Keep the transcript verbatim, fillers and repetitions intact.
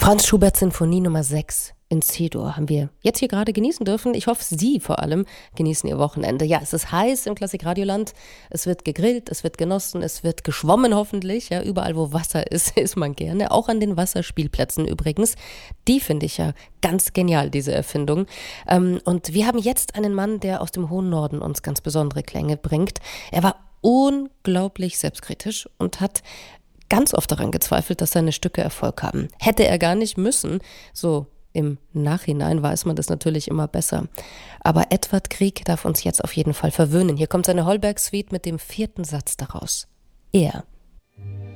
Franz Schubert Sinfonie Nummer sechs in C-Dur haben wir jetzt hier gerade genießen dürfen. Ich hoffe, Sie vor allem genießen Ihr Wochenende. Ja, es ist heiß im Klassikradioland. Es wird gegrillt, es wird genossen, es wird geschwommen hoffentlich. Ja, überall, wo Wasser ist, ist man gerne. Auch an den Wasserspielplätzen übrigens. Die finde ich ja ganz genial, diese Erfindung. Ähm, und wir haben jetzt einen Mann, der aus dem hohen Norden uns ganz besondere Klänge bringt. Er war unglaublich selbstkritisch und hat ganz oft daran gezweifelt, dass seine Stücke Erfolg haben. Hätte er gar nicht müssen. So im Nachhinein weiß man das natürlich immer besser. Aber Edvard Grieg darf uns jetzt auf jeden Fall verwöhnen. Hier kommt seine Holberg-Suite mit dem vierten Satz daraus. Er.